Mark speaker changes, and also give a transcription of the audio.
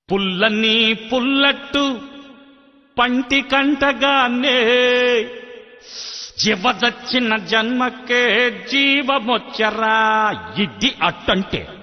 Speaker 1: పుల్లని పుల్లట్టు పంటి కంటగానే జీవదచ్చిన జన్మకే జీవమొచ్చరా. ఇది అట్టంటే